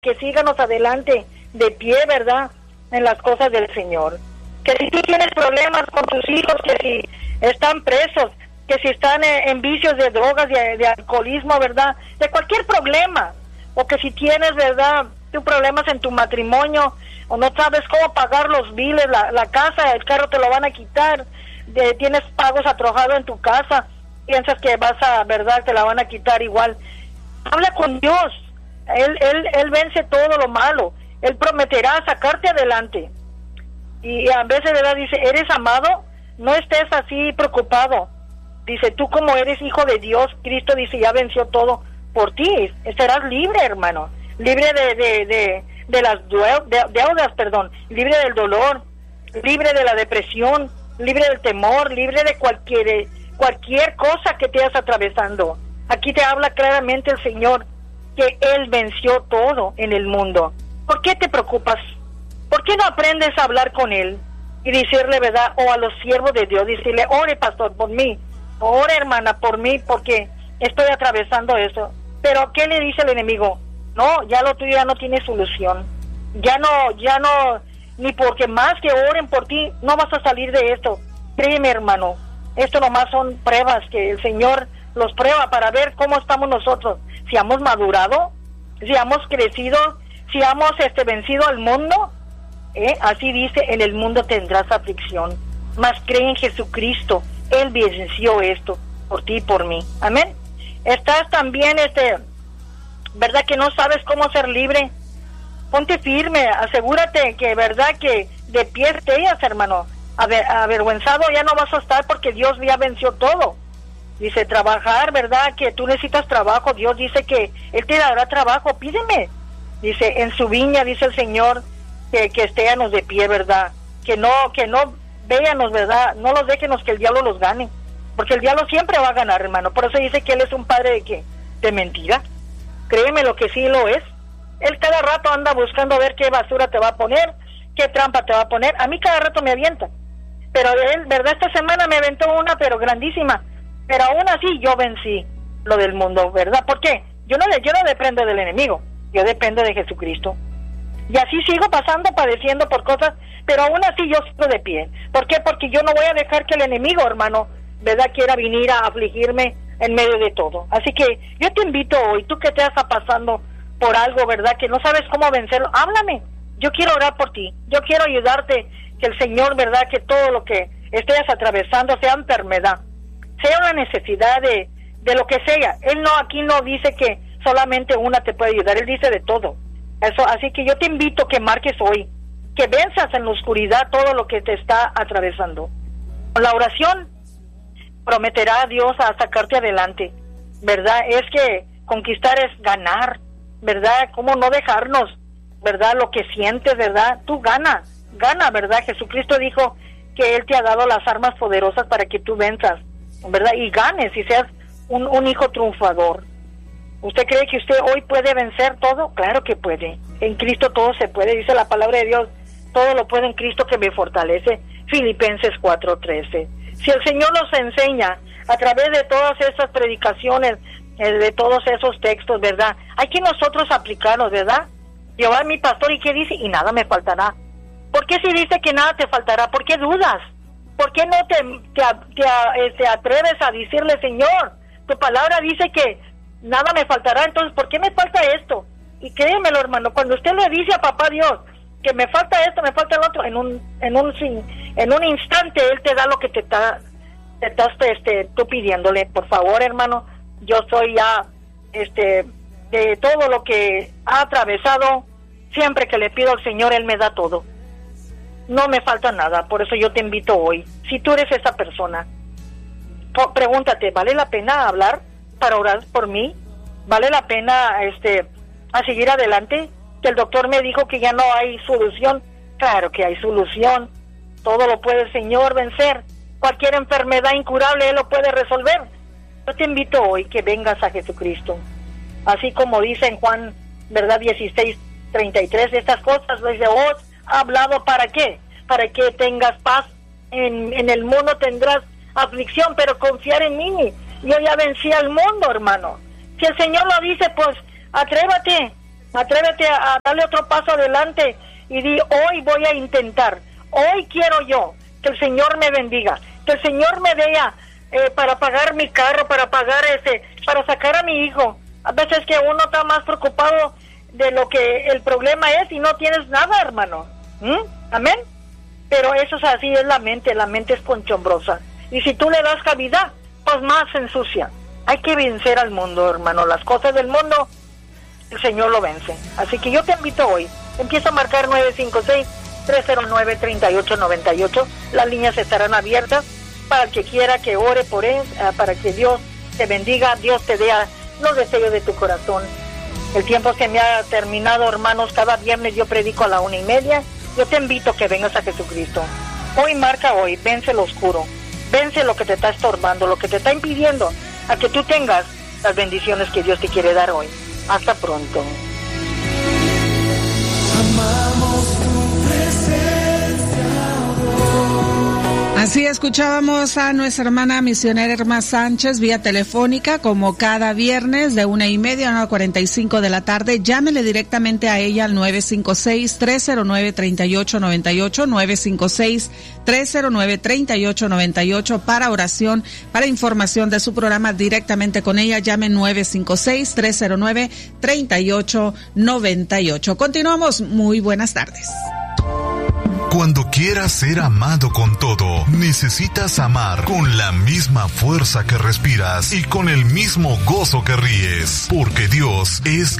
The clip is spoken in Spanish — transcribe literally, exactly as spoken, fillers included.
que síganos adelante de pie, ¿verdad?, en las cosas del Señor. Que si tú tienes problemas con tus hijos, que si están presos, que si están en, en vicios de drogas, de, de alcoholismo, ¿verdad?, de cualquier problema, o que si tienes, ¿verdad?, tus problemas en tu matrimonio, o no sabes cómo pagar los biles, la, la casa, el carro te lo van a quitar, de, tienes pagos atrojados en tu casa, piensas que vas a, ¿verdad?, te la van a quitar igual. Habla con Dios. Él, él, él vence todo lo malo. Él prometerá sacarte adelante. Y a veces, ¿verdad?, dice, ¿eres amado? No estés así preocupado. Dice, tú como eres hijo de Dios, Cristo dice, ya venció todo por ti. Serás libre, hermano. Libre de, de, de, de las deudas, perdón. Libre del dolor. Libre de la depresión. Libre del temor. Libre de cualquier, cualquier cosa que te estés atravesando. Aquí te habla claramente el Señor que Él venció todo en el mundo. ¿Por qué te preocupas? ¿Por qué no aprendes a hablar con Él y decirle, verdad, o a los siervos de Dios, decirle, ore pastor por mí, ore hermana por mí, porque estoy atravesando eso? Pero ¿qué le dice el enemigo? No, ya lo tuyo ya no tiene solución. Ya no, ya no, ni porque más que oren por ti, no vas a salir de esto. Créeme, hermano, esto nomás son pruebas que el Señor los prueba para ver cómo estamos nosotros, si hemos madurado, si hemos crecido, si hemos este, vencido al mundo. ¿Eh? Así dice, en el mundo tendrás aflicción, mas cree en Jesucristo, Él venció esto por ti y por mí. Amén. Estás también, este, verdad que no sabes cómo ser libre. Ponte firme, asegúrate que, verdad que de pie estés, hermano. Aver, avergüenzado ya no vas a estar porque Dios ya venció todo. Dice, trabajar, ¿verdad? Que tú necesitas trabajo. Dios dice que Él te dará trabajo. Pídeme. Dice, en su viña, dice el Señor, que, que estéanos de pie, ¿verdad? Que no, que no véanos, ¿verdad? No los déjenos que el diablo los gane. Porque el diablo siempre va a ganar, hermano. Por eso dice que Él es un padre de ¿qué? De mentira. Créeme lo que sí lo es. Él cada rato anda buscando a ver qué basura te va a poner, qué trampa te va a poner. A mí cada rato me avienta. Pero Él, ¿verdad? Esta semana me aventó una, pero grandísima. Pero aún así yo vencí lo del mundo, ¿verdad? ¿Por qué? Yo no, yo no dependo del enemigo, yo dependo de Jesucristo. Y así sigo pasando, padeciendo por cosas, pero aún así yo sigo de pie. ¿Por qué? Porque yo no voy a dejar que el enemigo, hermano, ¿verdad?, quiera venir a afligirme en medio de todo. Así que yo te invito hoy, tú que te estás pasando por algo, ¿verdad?, que no sabes cómo vencerlo, háblame. Yo quiero orar por ti, yo quiero ayudarte, que el Señor, ¿verdad?, que todo lo que estés atravesando, sea enfermedad, sea una necesidad de, de lo que sea. Él no, aquí no dice que solamente una te puede ayudar, Él dice de todo. Eso, así que yo te invito que marques hoy, que venzas en la oscuridad todo lo que te está atravesando. Con la oración prometerá a Dios a sacarte adelante, ¿verdad? Es que conquistar es ganar, ¿verdad? ¿Cómo no dejarnos, verdad? Lo que sientes, ¿verdad? Tú gana, gana, ¿verdad? Jesucristo dijo que Él te ha dado las armas poderosas para que tú venzas, ¿verdad? Y ganes y seas un, un hijo triunfador. ¿Usted cree que usted hoy puede vencer todo? Claro que puede. En Cristo todo se puede, dice la palabra de Dios. Todo lo puedo en Cristo que me fortalece. Filipenses cuatro trece. Si el Señor nos enseña a través de todas esas predicaciones, eh, de todos esos textos, ¿verdad? Hay que nosotros aplicarlos, ¿verdad? Jehová es mi pastor, ¿y qué dice? Y nada me faltará. ¿Por qué si dice que nada te faltará? ¿Por qué dudas? ¿Por qué no te, te, te, te atreves a decirle, Señor, tu palabra dice que nada me faltará, entonces ¿por qué me falta esto? Y créemelo, hermano, cuando usted le dice a papá Dios que me falta esto, me falta el otro, en un en un en un instante Él te da lo que te está te estás este, tú pidiéndole. Por favor, hermano, yo soy ya este de todo lo que ha atravesado, siempre que le pido al Señor, Él me da todo. No me falta nada, por eso yo te invito hoy. Si tú eres esa persona, pregúntate, ¿vale la pena hablar para orar por mí? ¿Vale la pena este a seguir adelante? Que el doctor me dijo que ya no hay solución. Claro que hay solución. Todo lo puede el Señor vencer. Cualquier enfermedad incurable Él lo puede resolver. Yo te invito hoy que vengas a Jesucristo. Así como dice en Juan, ¿verdad? dieciséis treinta y tres, estas cosas les he hablado, ¿para qué? Para que tengas paz. En, en el mundo tendrás aflicción, pero confiar en mí. Yo ya vencí al mundo, hermano. Si el Señor lo dice, pues atrévate. Atrévete a, a darle otro paso adelante y di, hoy voy a intentar, hoy quiero yo que el Señor me bendiga, que el Señor me dé eh, para pagar mi carro, para pagar ese, para sacar a mi hijo. A veces que uno está más preocupado de lo que el problema es y no tienes nada, hermano. ¿Mm? Amén. Pero eso es así, es la mente, la mente es ponchombrosa. Y si tú le das cabida, pues más se ensucia. Hay que vencer al mundo, hermano. Las cosas del mundo, el Señor lo vence. Así que yo te invito hoy, empieza a marcar nueve cinco seis, tres cero nueve, tres ocho nueve ocho. Las líneas estarán abiertas para el que quiera que ore por él, para que Dios te bendiga, Dios te dé los deseos de tu corazón. El tiempo se me ha terminado, hermanos. Cada viernes yo predico a la una y media. Yo te invito a que vengas a Jesucristo. Hoy marca hoy, vence lo oscuro, vence lo que te está estorbando, lo que te está impidiendo a que tú tengas las bendiciones que Dios te quiere dar hoy. Hasta pronto. Amamos tu presencia, oh. Así escuchábamos a nuestra hermana misionera Irma Sánchez vía telefónica, como cada viernes de una y media a una cuarenta y cinco de la tarde. Llámele directamente a ella al nueve cinco seis, tres cero nueve, tres ocho nueve ocho, nueve cinco seis, tres cero nueve, tres ocho nueve ocho para oración, para información de su programa directamente con ella. Llame nueve cinco seis, tres cero nueve, tres ocho nueve ocho. Continuamos. Muy buenas tardes. Cuando quieras ser amado con todo, necesitas amar con la misma fuerza que respiras y con el mismo gozo que ríes, porque Dios es